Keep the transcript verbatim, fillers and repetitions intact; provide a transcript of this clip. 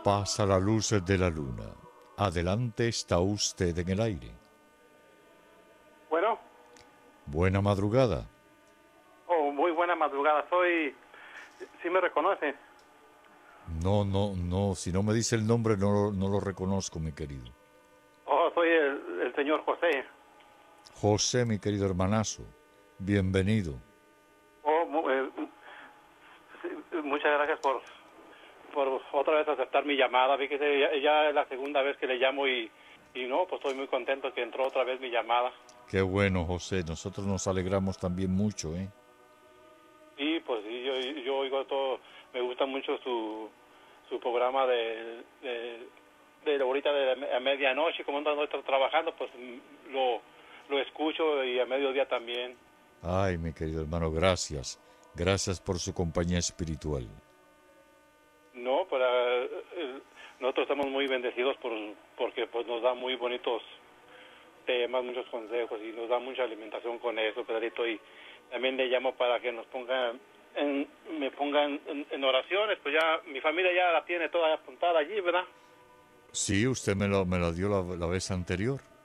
Pasa la luz de la luna. Adelante está usted en el aire. Bueno, Buena madrugada. oh, muy buena madrugada. Soy, ¿sí me reconoce? No, no, no. Si no me dice el nombre, no, lo- no lo reconozco, mi querido. Oh, soy el, el señor José. José, mi querido hermanazo. Bienvenido. Oh, mu- eh, sí, muchas gracias por, por otra vez aceptar mi llamada. Fíjese, ya, ya es la segunda vez que le llamo y, y no, pues estoy muy contento que entró otra vez mi llamada. Qué bueno, José. Nosotros nos alegramos también mucho, ¿eh? Y pues sí, yo, yo oigo todo, me gusta mucho su, su programa de, de, de ahorita de a medianoche, como ando ando trabajando, pues mm, lo, lo escucho y a mediodía también. Ay, mi querido hermano, gracias. Gracias por su compañía espiritual. No, para eh, nosotros estamos muy bendecidos por porque pues nos da muy bonitos temas, muchos consejos y nos da mucha alimentación con eso, Pedrito, y también le llamo para que nos pongan en, me pongan en, en oraciones, pues ya mi familia ya la tiene toda apuntada allí, ¿verdad? Sí, usted me lo, me lo dio la, la vez anterior.